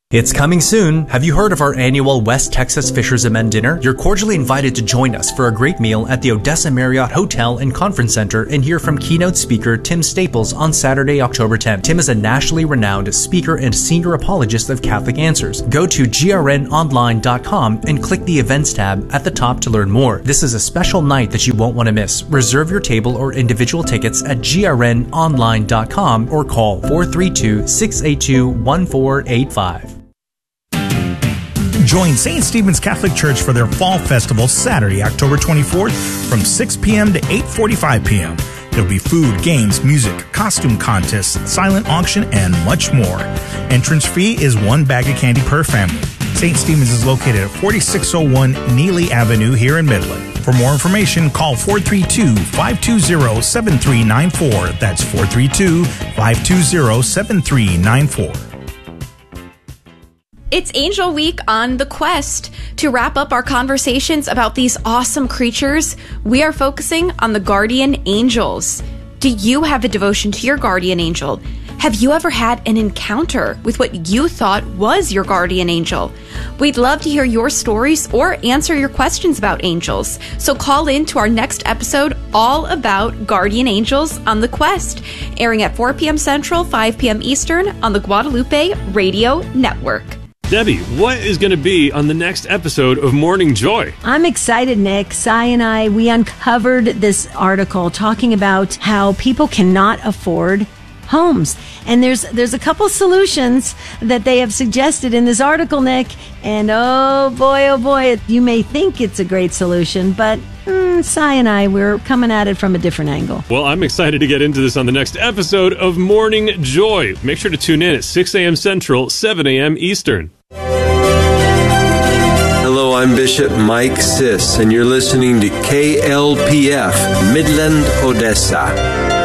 It's coming soon. Have you heard of our annual West Texas Fishers of Men dinner? You're cordially invited to join us for a great meal at the Odessa Marriott Hotel and Conference Center and hear from keynote speaker Tim Staples on Saturday, October 10th. Tim is a nationally renowned speaker and senior apologist of Catholic Answers. Go to grnonline.com and click the events tab at the top to learn more. This is a special night that you won't want to miss. Reserve your table or individual tickets at grnonline.com or call 432-682-1485. Join St. Stephen's Catholic Church for their Fall Festival Saturday, October 24th from 6 p.m. to 8:45 p.m. There'll be food, games, music, costume contests, silent auction, and much more. Entrance fee is one bag of candy per family. St. Stephen's is located at 4601 Neely Avenue here in Midland. For more information, call 432-520-7394. That's 432-520-7394. It's Angel Week on The Quest. To wrap up our conversations about these awesome creatures, we are focusing on the guardian angels. Do you have a devotion to your guardian angel? Have you ever had an encounter with what you thought was your guardian angel? We'd love to hear your stories or answer your questions about angels. So call in to our next episode all about guardian angels on The Quest, airing at 4 p.m. Central, 5 p.m. Eastern on the Guadalupe Radio Network. Debbie, what is going to be on the next episode of Morning Joy? I'm excited, Nick. Cy and I, we uncovered this article talking about how people cannot afford homes. And there's a couple solutions that they have suggested in this article, Nick. And oh boy, you may think it's a great solution, but Cy and I, we're coming at it from a different angle. Well, I'm excited to get into this on the next episode of Morning Joy. Make sure to tune in at 6 a.m. Central, 7 a.m. Eastern. Hello, I'm Bishop Mike Siss, and you're listening to KLPF, Midland, Odessa.